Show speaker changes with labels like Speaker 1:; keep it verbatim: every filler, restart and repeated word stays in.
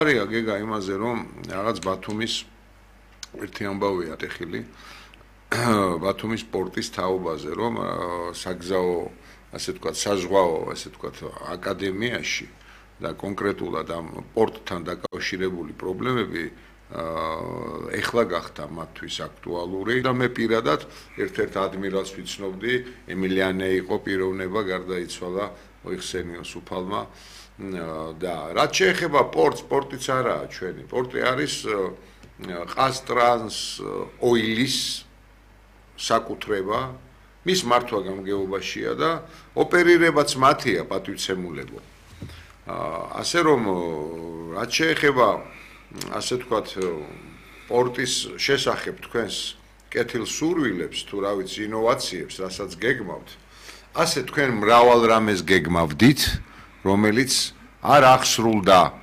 Speaker 1: არია გეგა იმაზე რომ რაღაც ბათუმის ერთი ამბავია ტეხილი ბათუმის პორტის თაობაზე რომ საგზაო ასე თქვა საზღვაო ასე თქვა აკადემიაში და კონკრეტულად ამ პორტთან დაკავშირებული პრობლემები ეხლა გახდა მათთვის აქტუალური და მე პირადად ერთ-ერთ ადმირალს ვიცნობდი ემილიანე იყო პიროვნება გარდაიცვალა ოიხსენიოს უფალმა და რაც შეეხება პორტს პორტიც არაა ჩვენი პორტი არის ყაზტრანს ოილის საკუთრება მის მართვა გამგეობაშია და ოპერირებაც მათია პატივცემულებო ასე რომ რაც შეეხება ასე ვთქვათ პორტის შესახებ თქვენს კეთილ სურვილებს თუ რა ვიცი ინოვაციებს რასაც გეგმავთ ასე თქვენ მრავალ რამეს გეგმავდით რომელიც არ აღსრულდა